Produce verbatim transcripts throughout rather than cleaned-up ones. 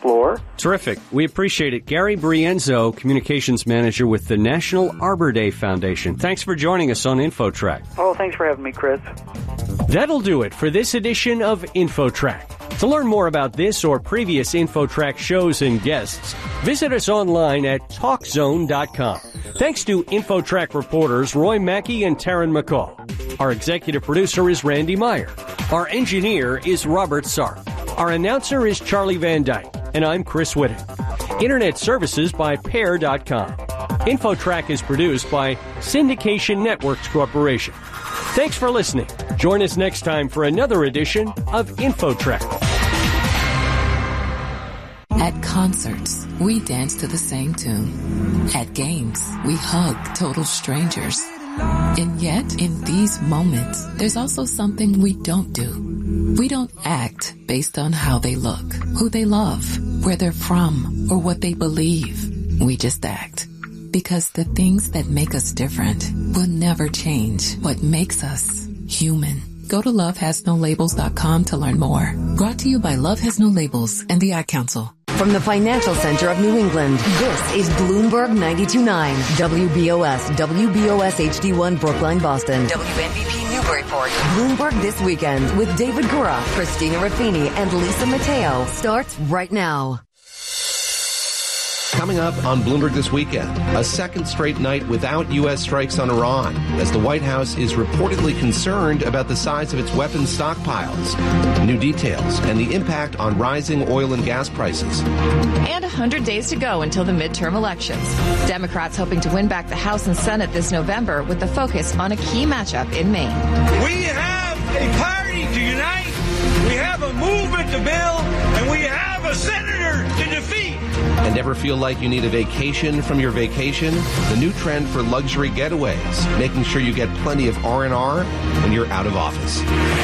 floor. Terrific. We appreciate it. Gary Brienzo, Communications Manager with the National Arbor Day Foundation. Thanks for joining us on InfoTrack. Oh, thanks for having me, Chris. That'll do it for this edition of InfoTrack. To learn more about this or previous InfoTrack shows and guests, visit us online at talk zone dot com. Thanks to InfoTrack reporters Roy Mackey and Taryn McCall. Our executive producer is Randy Meyer. Our engineer is Robert Sarp. Our announcer is Charlie Van Dyke. And I'm Chris Whitting. Internet services by pair dot com. InfoTrack is produced by Syndication Networks Corporation. Thanks for listening. Join us next time for another edition of InfoTrack. At concerts, we dance to the same tune. At games, we hug total strangers. And yet, in these moments, there's also something we don't do. We don't act based on how they look, who they love, where they're from, or what they believe. We just act. Because the things that make us different will never change what makes us human. Go to love has no labels dot com to learn more. Brought to you by Love Has No Labels and the Ad Council. From the financial center of New England, this is Bloomberg ninety-two point nine, W B O S, W B O S H D one, Brookline, Boston, W N B P Newburyport. Bloomberg This Weekend with David Gura, Christina Raffini, and Lisa Mateo starts right now. Coming up on Bloomberg This Weekend, a second straight night without U S strikes on Iran, as the White House is reportedly concerned about the size of its weapons stockpiles. New details and the impact on rising oil and gas prices. And one hundred days to go until the midterm elections. Democrats hoping to win back the House and Senate this November with the focus on a key matchup in Maine. We have a party to unite, we have a movement to build, and we have a senator to defeat. And never feel like you need a vacation from your vacation? The new trend for luxury getaways, making sure you get plenty of R and R when you're out of office.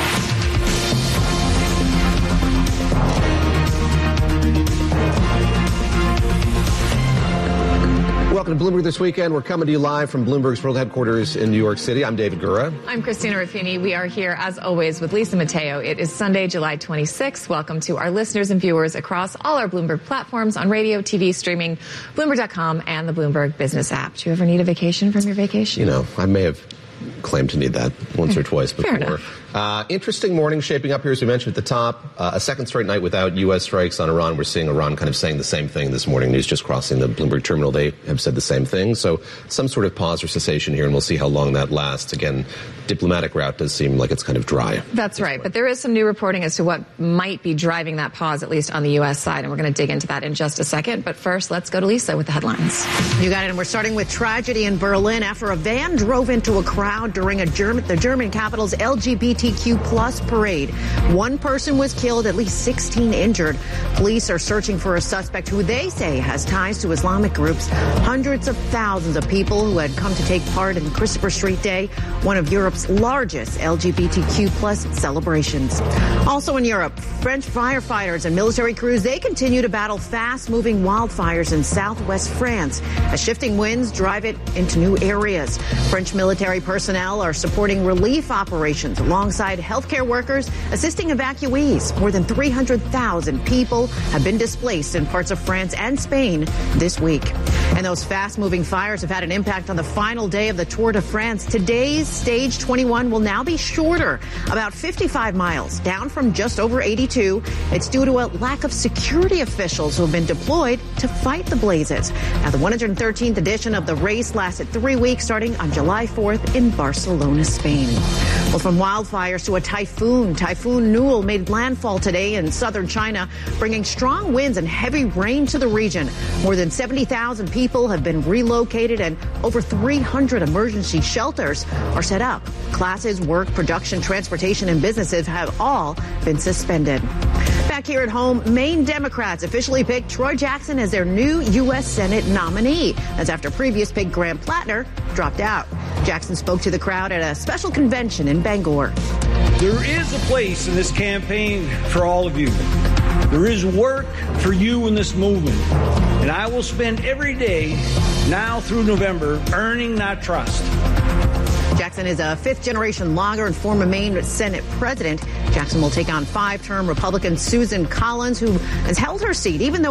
Welcome to Bloomberg This Weekend. We're coming to you live from Bloomberg's World Headquarters in New York City. I'm David Gura. I'm Christina Raffini. We are here, as always, with Lisa Mateo. It is Sunday, July twenty-sixth. Welcome to our listeners and viewers across all our Bloomberg platforms on radio, T V, streaming, Bloomberg dot com, and the Bloomberg Business app. Do you ever need a vacation from your vacation? You know, I may have claimed to need that once or twice before. Fair enough. Uh, interesting morning shaping up here, as we mentioned at the top. Uh, a second straight night without U S strikes on Iran. We're seeing Iran kind of saying the same thing this morning. News just crossing the Bloomberg terminal. They have said the same thing. So some sort of pause or cessation here, and we'll see how long that lasts. Again, diplomatic route does seem like it's kind of dry. That's right. But there is some new reporting as to what might be driving that pause, at least on the U S side. And we're going to dig into that in just a second. But first, let's go to Lisa with the headlines. You got it. And we're starting with tragedy in Berlin after a van drove into a crowd during a German, the German capital's L G B T Q plus parade. One person was killed, at least sixteen injured. Police are searching for a suspect who they say has ties to Islamic groups. Hundreds of thousands of people who had come to take part in Christopher Street Day, one of Europe's largest L G B T Q plus celebrations. Also in Europe, French firefighters and military crews, they continue to battle fast-moving wildfires in southwest France as shifting winds drive it into new areas. French military personnel are supporting relief operations alongside healthcare workers assisting evacuees. More than three hundred thousand people have been displaced in parts of France and Spain this week. And those fast-moving fires have had an impact on the final day of the Tour de France. Today's stage twenty-one will now be shorter, about fifty-five miles, down from just over eighty-two. It's due to a lack of security officials who have been deployed to fight the blazes. Now, the one hundred thirteenth edition of the race lasted three weeks, starting on July fourth in Barcelona, Spain. Well, from wildfires to a typhoon, Typhoon Newell made landfall today in southern China, bringing strong winds and heavy rain to the region. More than seventy thousand people have been relocated and over three hundred emergency shelters are set up. Classes, work, production, transportation, and businesses have all been suspended. Back here at home, Maine Democrats officially picked Troy Jackson as their new U S Senate nominee. That's after previous pick Graham Plattner dropped out. Jackson spoke to the crowd at a special convention in Bangor. There is a place in this campaign for all of you. There is work for you in this movement. And I will spend every day now through November earning that trust. Jackson is a fifth-generation logger and former Maine Senate president. Jackson will take on five-term Republican Susan Collins, who has held her seat, even though